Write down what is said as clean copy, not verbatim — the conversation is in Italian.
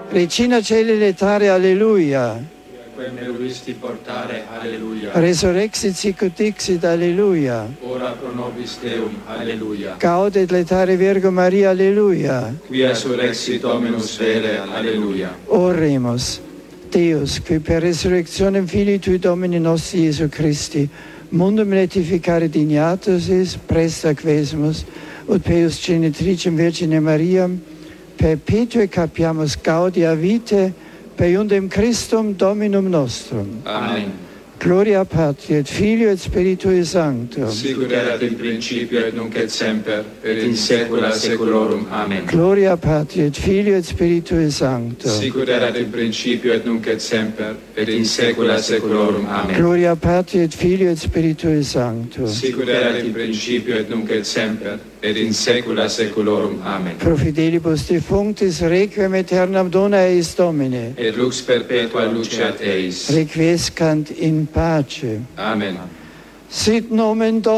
Regina Caeli letare, alleluia. Quem me voluisti portare, alleluia. Resurrexit sicut dixit, alleluia. Ora pro nobis Deum, alleluia. Gaudet letare Virgo Maria, alleluia. Quia surrexit Dominus vere, alleluia. Oremus. Deus, qui per resurrectionem Filii Tui Domini nostri Iesu Christi, mundum letificare dignatus is, presta quesemus, ut peus genitricem Virgine Mariam, perpetue capiamus gaudia vitae, per iundem Christum Dominum nostrum. Amen. Gloria Patri et Filio et Spiritui Sancto. Sicut erat in principio et nunc et semper, et in saecula saeculorum. Amen. Gloria Patri et Filio et Spiritui Sancto. Sicut erat in principio et nunc et semper, et in saecula saeculorum. Amen. Gloria Patri et Filio et Spiritui Sancto. Sicut erat in principio et nunc et semper, et in saecula saeculorum. Amen. Pro fidelibus defunctis requiem aeternam dona eis Domine. Et lux perpetua luceat eis. Requiescant in pace. Amen. Sit nomen Domini.